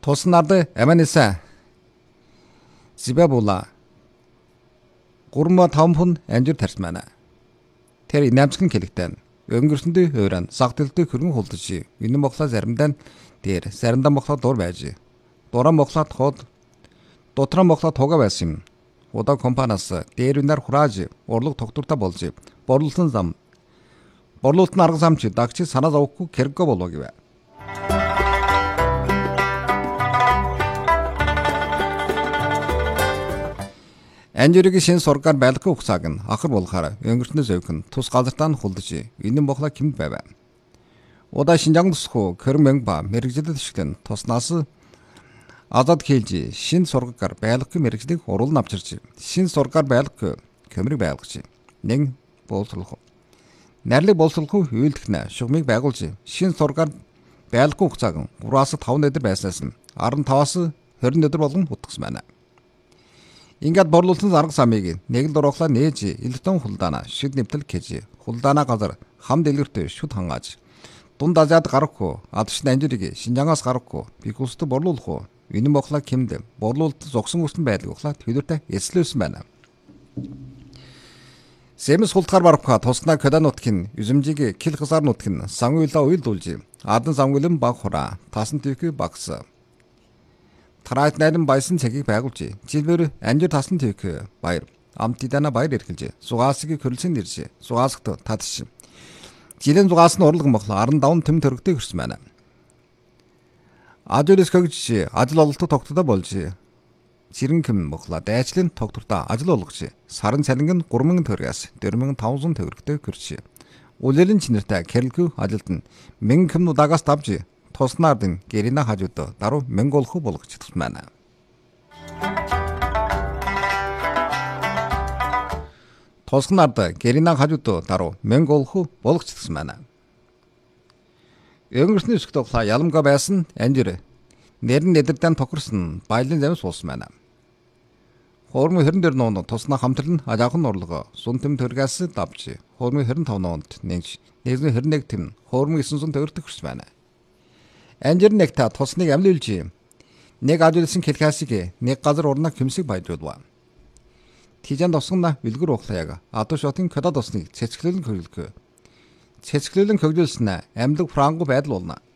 Тус нарт аманиса зибэ була. Гурма 5 хүн амжир тарьсан байна. Тэр инамцгын хэлэгтэн өнгөрсөндөө хууран сагдэлтэй хөргөн хулдаж энэ моглоо заримдаа дээр заримдаа моглоо дур байж. Дуран моглоо ход дотроо моглоо туга байсан юм. Удаа компаниас дээрүнээр хурааж урлаг тогтвортой болж борлуулсан зам. Борлуулалтын арга замч дагч санаа зовхгүй хэрэггүй болов гэв. Анжиргийн шин сургаар байлгах ухсааг нь ахар болохоор өнгөрснөө зөвхөн тус газартаа нь хулдаж энэ моглоо кимд байв. Удаа Шинжаан тусхуу Кэрмэнба мэрэгжлэлд шиглэн туснаас азад хийлж шин сургаар байлгах мэрэгжлийг уруулн авчирч шин сургаар байлгах көмрийг байлгаж нэг боловсруулах. Найрлаг боловсруулах үйлдэх нь шугамыг байгуулж шин сургаар байлгах ухсааг 3-5 өдөр байснаас нь 15-аас 20 өдөр болгон утгасан байна. Ингээд борлуулсан арга замыг нэг л дурахлаа нээж электон хулдаана шид нэвтэл гэж хулдаана газар хам дэлгэрт шүд хангааж дунд Азиад гарахгүй адшин анжирыг Шинжаангаас гарахгүй бикүст борлуулах энэ моглоо кимд борлуулалт зогсон өсөн байдаг ухлаа төлөвтэй эслэвсэн байна. Сэмс хултгаар барахка туснаа кэдан нутгийн үзэмжийг кил хасаар нутгийн сангуйлаа уйлдуулж адан сангуйлан баг хураа тасан төвхий багс Тарайт найдан баясан цагийг байгуулж жилбэр анжир тасан төвхий баяр амтидана баяр эрхэлж сугаасыг хөрөлсөн ирж сугаасгт татш жилэн сугаас нь урлаг моглоо 15 төм төрөгтэй хөрсөн байна. Ажлыс хөгж ажил ололтод тогтдоо болж жирэн хэм моглоо дайчлын тогтвортой ажил олгож сарын цалин нь 3000 төгрөгөөс 4500 төгрөгтэй хөрч үлэлийн чинэртэй кэрэлгүй ажилд нь 1000 хэм удаагаас давж Тоснардын гэрина хажууд даруй Монголху болгочихсон байна. Тоснард гэрина хажууд даруй Монголху болгочихсон байна. Өнгөрсний өсгт ухлаа яламга байсан анжир нэрн нэдэрдэн тохирсон баялын замс уусан байна. Хуурмын 24 нуунд туснаа хамтрал нь ажаахан урлага сунтэм төргээс давж хуурмын 25 нуунд нэгж 21 тэм хуурмын 900 төгрөг хүрсэн байна. Анжир нэг та тусныг амлуулж нэг ажуулсан хэлхаасыг нэг газар урнаа хэмсэг баяжуулва. Тижан тосгоно үлгэр ухлаа яг адуу шотын кодод тусныг цэцгэлэн хөвлөгөө. Цэцгэлэн хөвлөлснө амьдаг франго байдал болно.